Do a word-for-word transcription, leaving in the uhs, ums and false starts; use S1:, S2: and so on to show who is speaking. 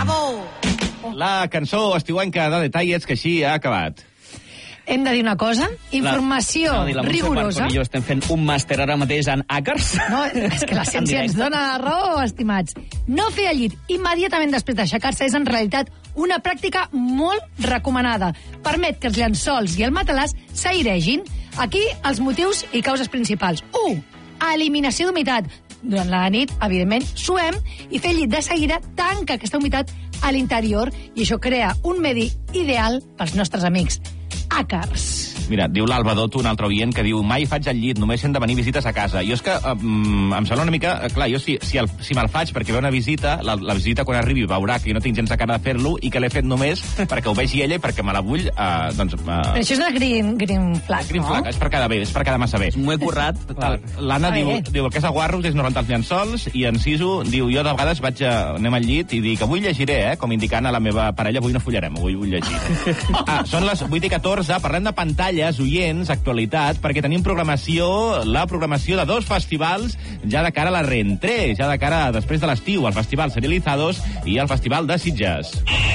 S1: Bravo!
S2: La cançó estiuenca de Detalles, que així ha acabat.
S3: Hem de dir una cosa, informació
S4: la, la
S3: rigorosa.
S4: La i jo estem fent un màster ara mateix en hackers.
S3: No, és que la ciència ens dona la raó, estimats. No fer el llit immediatament després d'aixecar-se és en realitat una pràctica molt recomanada. Permet que els llençols i el matalàs s'airegin. Aquí els motius i causes principals. u. Eliminació d'humitat. Durant la nit, evidentment, suem i fer llit de seguida tanca aquesta humitat a l'interior i això crea un medi ideal pels nostres amics àcars.
S2: Mira, diu l'Alba Doto, un altre oient, que diu mai faig el llit, només hem de venir visites a casa. Jo és que um, em sembla una mica... Clar, jo si, si, el, si me'l faig perquè ve una visita, la, la visita quan arribi veurà que jo no tinc gens de cara de fer-lo i que l'he fet només perquè ho vegi ella i perquè me la vull... Uh, doncs, uh,
S3: Però això és una green, green flag,
S2: green
S3: no?
S2: flag, és per quedar bé, és per quedar massa bé.
S4: M'ho he currat.
S2: L'Anna diu, diu que és a Guarros, és no rentar els llençols, i en Sisu diu, jo de vegades vaig a, anem al llit i dic, avui llegiré, eh, com indicant a la meva parella, avui no follarem, avui vull llegir. Ah, són les vuit i catorze, parlem de pantalles, oients, actualitat, perquè tenim programació, la programació de dos festivals ja de cara a la reentré, ja de cara a després de l'estiu, el Festival Serializados i el Festival de Sitges.